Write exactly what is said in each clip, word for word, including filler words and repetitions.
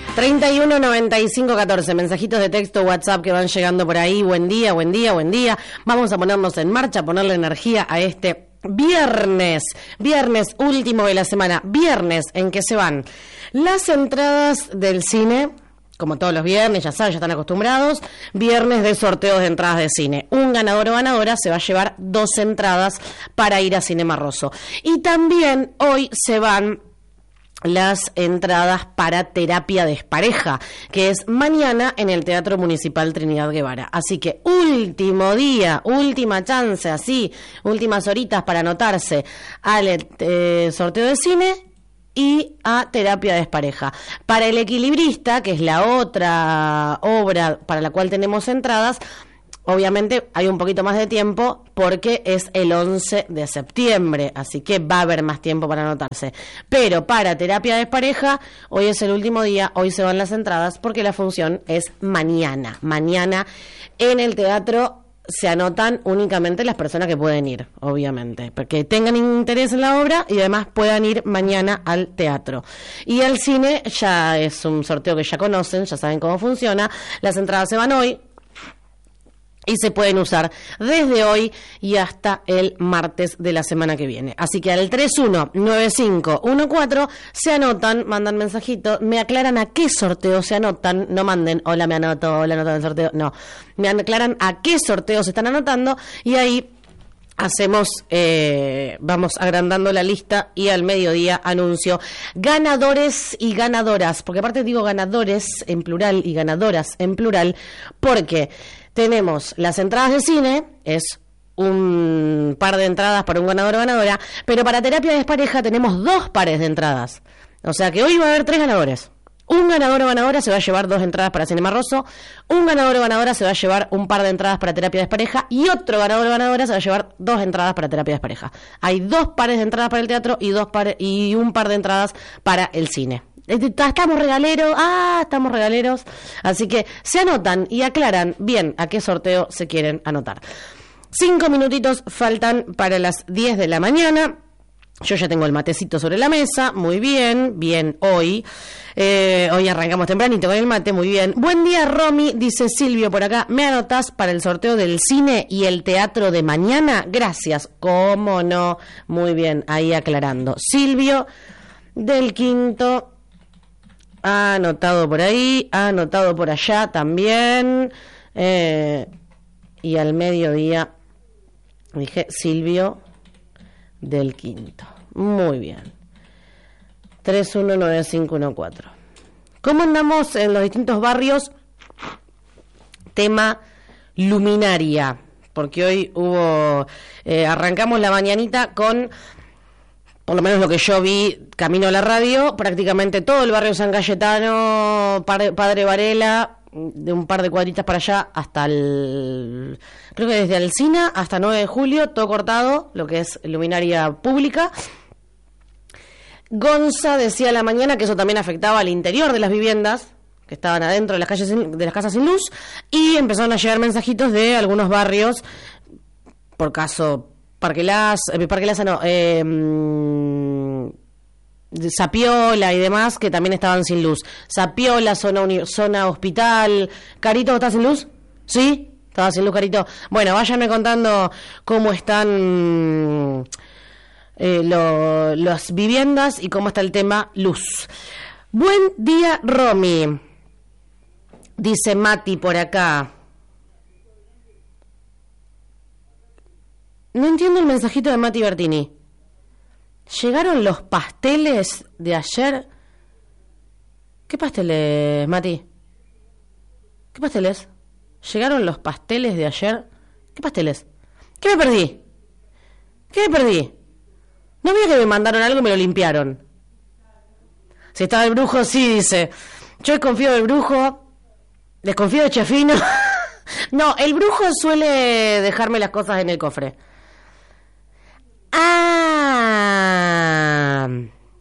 treinta y uno noventa y cinco catorce, mensajitos de texto, WhatsApp que van llegando por ahí. Buen día, buen día, buen día. Vamos a ponernos en marcha, ponerle energía a este viernes, viernes último de la semana, viernes en que se van las entradas del cine, como todos los viernes, ya saben, ya están acostumbrados, viernes de sorteos de entradas de cine. Un ganador o ganadora se va a llevar dos entradas para ir a Cinema Rosso. Y también hoy se van las entradas para terapia despareja, que es mañana en el Teatro Municipal Trinidad Guevara. Así que último día, última chance, así, últimas horitas para anotarse al eh, sorteo de cine y a terapia despareja. Para El Equilibrista, que es la otra obra para la cual tenemos entradas, obviamente hay un poquito más de tiempo porque es el once de septiembre, así que va a haber más tiempo para anotarse. Pero para terapia de pareja, hoy es el último día, hoy se van las entradas porque la función es mañana. Mañana en el teatro se anotan únicamente las personas que pueden ir, obviamente, porque tengan interés en la obra y además puedan ir mañana al teatro. Y al cine ya es un sorteo que ya conocen, ya saben cómo funciona. Las entradas se van hoy y se pueden usar desde hoy y hasta el martes de la semana que viene. Así que al tres uno nueve cinco uno cuatro se anotan, mandan mensajitos, me aclaran a qué sorteo se anotan, no manden, hola me anoto, hola anoto el sorteo, no, me aclaran a qué sorteo se están anotando y ahí hacemos, eh, vamos agrandando la lista y al mediodía anuncio ganadores y ganadoras, porque aparte digo ganadores en plural y ganadoras en plural, porque tenemos las entradas de cine, es un par de entradas para un ganador o ganadora, pero para terapia de pareja tenemos dos pares de entradas. O sea que hoy va a haber tres ganadores. Un ganador o ganadora se va a llevar dos entradas para Cinema Rosso, un ganador o ganadora se va a llevar un par de entradas para terapia de pareja y otro ganador o ganadora se va a llevar dos entradas para terapia de pareja. Hay dos pares de entradas para el teatro y dos pares, y un par de entradas para el cine. Estamos regaleros, ah, estamos regaleros, así que se anotan y aclaran bien a qué sorteo se quieren anotar. Cinco minutitos faltan para las diez de la mañana. Yo ya tengo el matecito sobre la mesa, muy bien, bien hoy. Eh, hoy arrancamos tempranito con el mate, muy bien. Buen día, Romy, dice Silvio por acá. ¿Me anotás para el sorteo del cine y el teatro de mañana? Gracias, cómo no, muy bien, ahí aclarando. Silvio del Quinto ha anotado por ahí, ha anotado por allá también. Eh, y al mediodía dije Silvio del Quinto. Muy bien. tres uno nueve cinco uno cuatro. ¿Cómo andamos en los distintos barrios? Tema luminaria. Porque hoy hubo... Eh, arrancamos la mañanita con... Por lo menos lo que yo vi camino a la radio, prácticamente todo el barrio San Cayetano, Padre Varela, de un par de cuadritas para allá hasta el... Creo que desde Alsina hasta nueve de julio, todo cortado, lo que es luminaria pública. Gonza decía a la mañana que eso también afectaba al interior de las viviendas, que estaban adentro de las calles sin, de las casas sin luz, y empezaron a llegar mensajitos de algunos barrios, por caso... Parque Laza, Parque Laza no, eh, Zapiola y demás, que también estaban sin luz. Zapiola, zona, uni, zona hospital. Carito, ¿estás sin luz? ¿Sí? ¿Estaba sin luz, Carito? Bueno, váyanme contando cómo están eh, lo, las viviendas y cómo está el tema luz. Buen día, Romy, dice Mati por acá. No entiendo el mensajito de Mati Bertini. ¿Llegaron los pasteles de ayer? ¿Qué pasteles, Mati? ¿Qué pasteles? ¿Llegaron los pasteles de ayer? ¿Qué pasteles? ¿Qué me perdí? ¿Qué me perdí? No veía que me mandaron algo y me lo limpiaron. Si estaba el brujo, sí, dice. Yo desconfío del brujo. Desconfío de Chefino. No, el brujo suele dejarme las cosas en el cofre. Ah.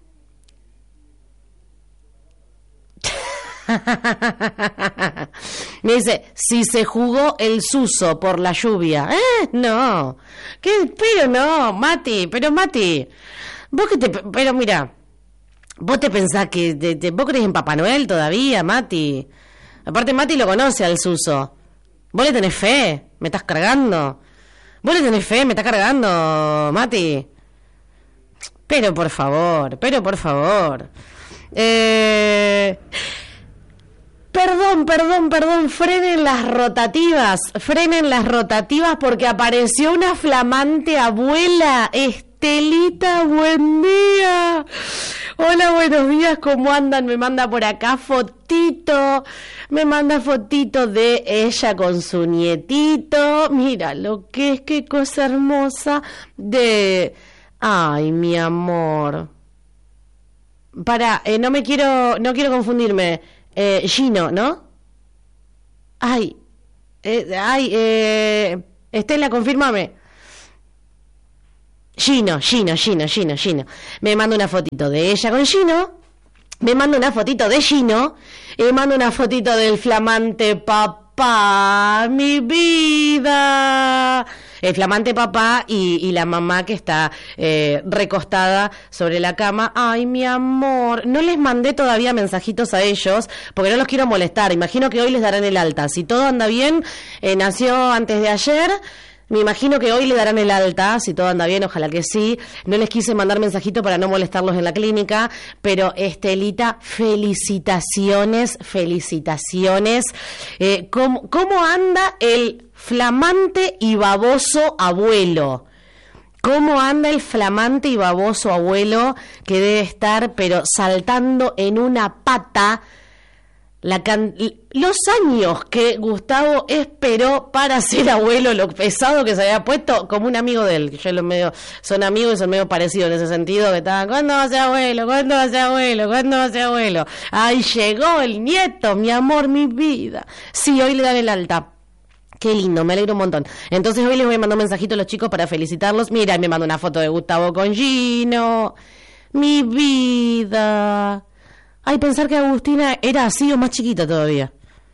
Me dice, si se jugó el suso por la lluvia. Eh, no. ¿Qué? Pero no, Mati, pero Mati. Vos que te... Pero mira, ¿Vos te pensás que... Te, te, ¿Vos crees en Papá Noel todavía, Mati? Aparte, Mati lo conoce al Suso. ¿Vos le tenés fe? ¿Me estás cargando? ¿Vos le tenés fe? ¿Me estás cargando, Mati? Pero por favor, pero por favor. Eh... Perdón, perdón, perdón, frenen las rotativas, frenen las rotativas porque apareció una flamante abuela, Estelita, buen día. Hola, buenos días, ¿cómo andan? Me manda por acá fotito, me manda fotito de ella con su nietito, mira lo que es, qué cosa hermosa de... Ay, mi amor. Para, eh, no me quiero, no quiero confundirme. Eh, Gino, ¿no? Ay, eh, ay, eh, Estela, confírmame. Gino, Gino, Gino, Gino, Gino. Me manda una fotito de ella con Gino. Me manda una fotito de Gino. Y me manda una fotito del flamante papá. Mi vida. El flamante papá y, y la mamá que está eh, recostada sobre la cama. Ay, mi amor, no les mandé todavía mensajitos a ellos porque no los quiero molestar. Imagino que hoy les darán el alta. Si todo anda bien, eh, nació antes de ayer. Me imagino que hoy le darán el alta, si todo anda bien, ojalá que sí. No les quise mandar mensajito para no molestarlos en la clínica, pero Estelita, felicitaciones, felicitaciones. Eh, ¿cómo, ¿Cómo anda el flamante y baboso abuelo? ¿Cómo anda el flamante y baboso abuelo que debe estar, pero saltando en una pata? La can... Los años que Gustavo esperó para ser abuelo, lo pesado que se había puesto, como un amigo de él, que yo los medio, son amigos y son medio parecidos en ese sentido, que estaban, ¿cuándo va a ser abuelo? ¿Cuándo va a ser abuelo? ¿Cuándo va a ser abuelo? Ay, llegó el nieto, mi amor, mi vida. Sí, hoy le dan el alta. Qué lindo, me alegro un montón. Entonces hoy les voy a mandar un mensajito a los chicos para felicitarlos. Mira, me mandó una foto de Gustavo con Gino. Mi vida. Ay, pensar que Agustina era así o más chiquita todavía.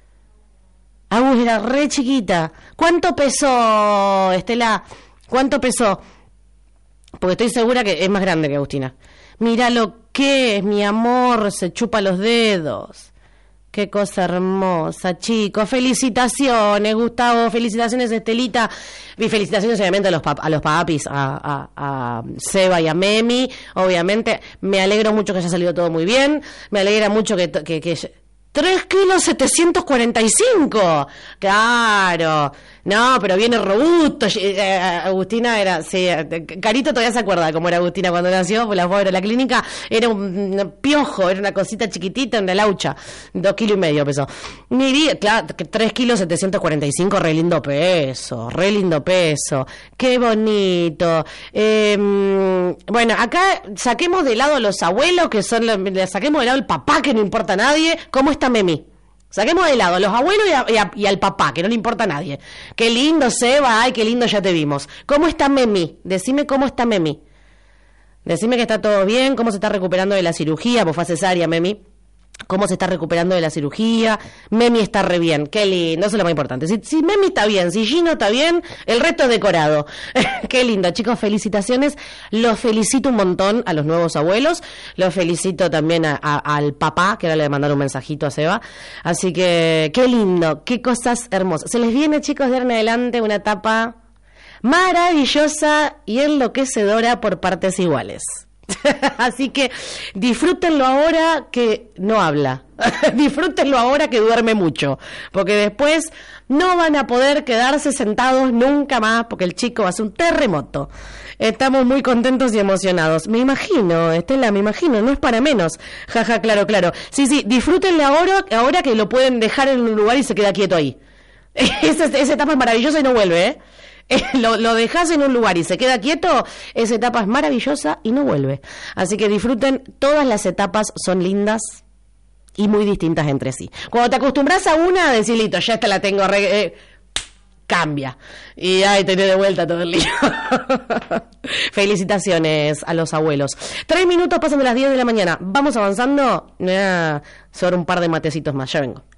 Agus era re chiquita. ¿Cuánto pesó, Estela? ¿Cuánto pesó? Porque estoy segura que es más grande que Agustina. Mira lo que es, mi amor, se chupa los dedos. Qué cosa hermosa, chicos. Felicitaciones, Gustavo. Felicitaciones, Estelita. Y felicitaciones, obviamente, a los, pap- a los papis, a, a, a Seba y a Memi. Obviamente, me alegro mucho que haya salido todo muy bien. Me alegra mucho que... que, que tres kilos setecientos cuarenta y cinco. Claro. No, pero viene robusto. Eh, Agustina era, sí, Carito todavía se acuerda de cómo era Agustina cuando nació, pues la fue a ver a la clínica, era un, un piojo, era una cosita chiquitita, una laucha, dos kilos y medio pesó. Mi vida, claro, tres kilos setecientos cuarenta y cinco, re lindo peso, re lindo peso, qué bonito. Eh, bueno, acá saquemos de lado a los abuelos, que son, los, saquemos de lado el papá, que no importa a nadie. ¿Cómo está Memi? Saquemos de lado a los abuelos y, a, y, a, y al papá, que no le importa a nadie. Qué lindo Seba, ay, qué lindo, ya te vimos. ¿Cómo está Memi? Decime cómo está Memi. Decime que está todo bien, cómo se está recuperando de la cirugía, pues fue cesárea, Memi. Cómo se está recuperando de la cirugía. Memi está re bien, qué lindo, eso es lo más importante. Si, si Memi está bien, si Gino está bien, el resto es decorado. Qué lindo, chicos, felicitaciones. Los felicito un montón a los nuevos abuelos. Los felicito también a, a, al papá, que ahora le voy a mandar un mensajito a Seba. Así que, qué lindo, qué cosas hermosas. Se les viene, chicos, de ahora en adelante una etapa maravillosa y enloquecedora por partes iguales. Así que disfrútenlo ahora que no habla. Disfrútenlo ahora que duerme mucho, porque después no van a poder quedarse sentados nunca más, porque el chico va a ser un terremoto. Estamos muy contentos y emocionados. Me imagino, Estela, me imagino, no es para menos. Jaja, ja, claro, claro. Sí, sí, disfrútenlo ahora, ahora que lo pueden dejar en un lugar y se queda quieto ahí. Esa, esa etapa es maravillosa y no vuelve, ¿eh? Lo, lo dejas en un lugar y se queda quieto, esa etapa es maravillosa y no vuelve. Así que disfruten, todas las etapas son lindas y muy distintas entre sí. Cuando te acostumbras a una, decís, listo, ya esta la tengo, re eh, cambia. Y ahí tenés de vuelta todo el lío. Felicitaciones a los abuelos. Tres minutos pasan de las diez de la mañana. Vamos avanzando. Eh, sobre un par de matecitos más, ya vengo.